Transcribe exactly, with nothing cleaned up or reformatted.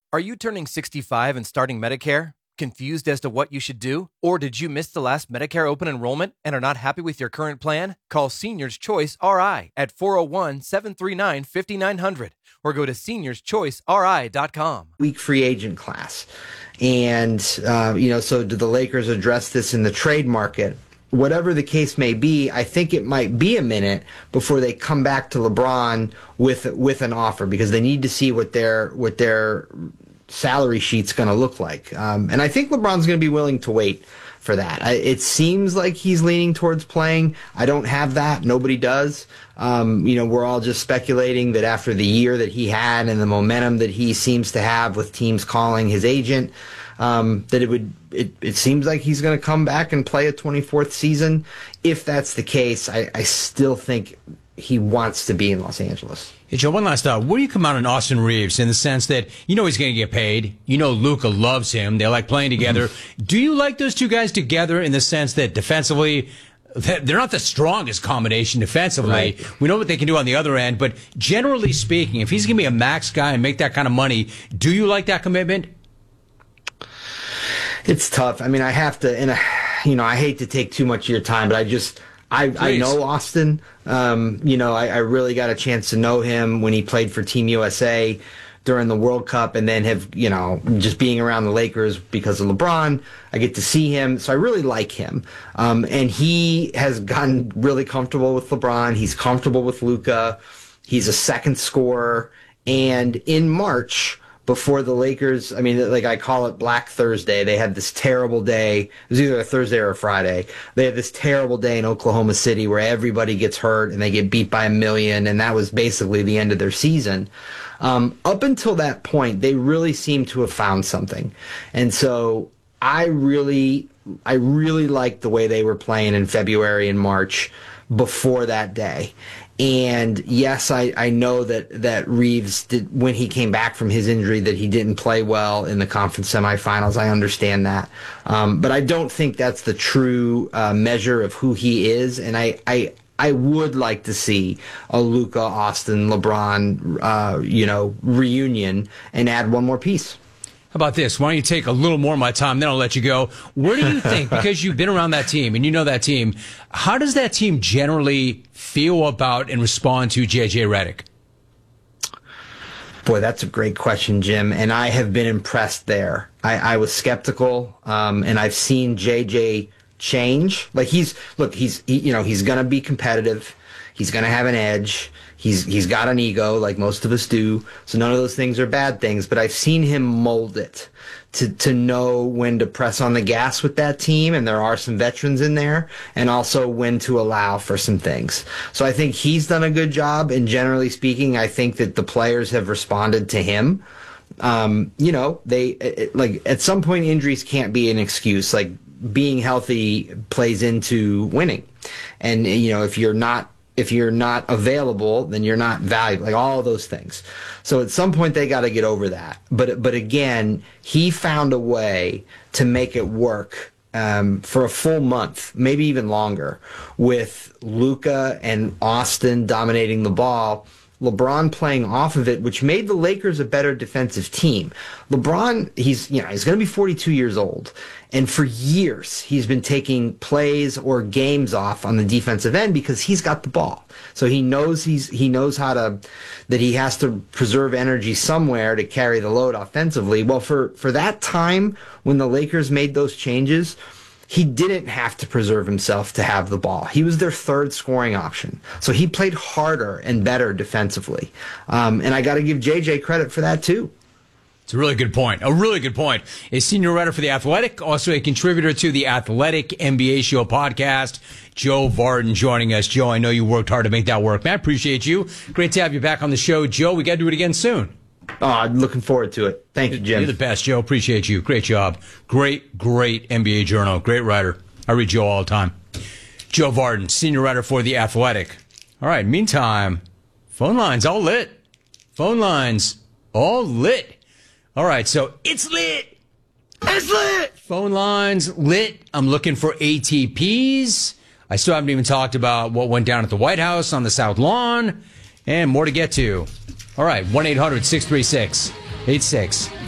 Are you turning sixty-five and starting Medicare? Confused as to what you should do? Or did you miss the last Medicare open enrollment and are not happy with your current plan? Call Seniors Choice R I at four oh one, seven three nine, five nine zero zero or go to seniors choice r i dot com. Weak free agent class. And, uh, you know, so do the Lakers address this in the trade market? Whatever the case may be, I think it might be a minute before they come back to LeBron with with an offer, because they need to see what their what their salary sheet's going to look like. Um, and I think LeBron's going to be willing to wait for that. I, it seems like he's leaning towards playing. I don't have that. Nobody does. Um, you know, we're all just speculating that after the year that he had and the momentum that he seems to have with teams calling his agent, um, that it would. It, it seems like he's going to come back and play a twenty-fourth season. If that's the case, I, I still think he wants to be in Los Angeles. Hey, Joe, one last thought. What do you come out on Austin Reeves in the sense that you know he's going to get paid? You know Luka loves him. They like playing together. Mm-hmm. Do you like those two guys together in the sense that defensively, they're not the strongest combination defensively? Right. We know what they can do on the other end, but generally speaking, if he's going to be a max guy and make that kind of money, do you like that commitment? It's tough. I mean, I have to, and I, you know, I hate to take too much of your time, but I just, I, I know Austin. Um, you know, I, I really got a chance to know him when he played for Team U S A during the World Cup, and then have, you know, just being around the Lakers because of LeBron, I get to see him. So I really like him. Um, and he has gotten really comfortable with LeBron. He's comfortable with Luka. He's a second scorer. And in March, before the Lakers, I mean, like I call it Black Thursday, they had this terrible day. It was either a Thursday or a Friday. They had this terrible day in Oklahoma City where everybody gets hurt and they get beat by a million, and that was basically the end of their season. Um, up until that point, they really seemed to have found something. And so I really, I really liked the way they were playing in February and March before that day. And yes, I, I know that, that Reeves did, when he came back from his injury, that he didn't play well in the conference semifinals. I understand that. Um, but I don't think that's the true uh, measure of who he is. And I, I, I would like to see a Luka, Austin, LeBron, uh, you know, reunion and add one more piece. How about this? Why don't you take a little more of my time, then I'll let you go. Where do you think, because you've been around that team and you know that team, how does that team generally feel about and respond to J J Redick? Boy, that's a great question, Jim. And I have been impressed there. I, I was skeptical, um, and I've seen J J change. Like he's, look, he's, he, you know, he's going to be competitive. He's going to have an edge. He's he's got an ego like most of us do. So none of those things are bad things, but I've seen him mold it to to know when to press on the gas with that team, and there are some veterans in there, and also when to allow for some things. So I think he's done a good job, and generally speaking, I think that the players have responded to him. Um, you know, they it, like at some point injuries can't be an excuse. Like being healthy plays into winning. And you know, if you're not If you're not available, then you're not valuable, like all of those things. So at some point they got to get over that. But but again, he found a way to make it work um, for a full month, maybe even longer, with Luka and Austin dominating the ball, LeBron playing off of it, which made the Lakers a better defensive team. LeBron, he's you know he's going to be forty-two years old. And for years, he's been taking plays or games off on the defensive end because he's got the ball. So he knows he's he knows how to that he has to preserve energy somewhere to carry the load offensively. Well, for, for that time when the Lakers made those changes, he didn't have to preserve himself to have the ball. He was their third scoring option. So he played harder and better defensively. Um, and I got to give J J credit for that, too. It's a really good point. A really good point. A senior writer for The Athletic, also a contributor to the Athletic N B A Show podcast, Joe Vardon joining us. Joe, I know you worked hard to make that work, man. I appreciate you. Great to have you back on the show. Joe, we got to do it again soon. Oh, I'm looking forward to it. Thank you, Jim. You're the best, Joe. Appreciate you. Great job. Great, great N B A journal. Great writer. I read Joe all the time. Joe Vardon, senior writer for The Athletic. All right, meantime, phone lines all lit. Phone lines all lit. All right, so it's lit. It's lit. Phone lines lit. I'm looking for A T Ps. I still haven't even talked about what went down at the White House on the South Lawn, and more to get to. All right, one eight hundred six three six eight six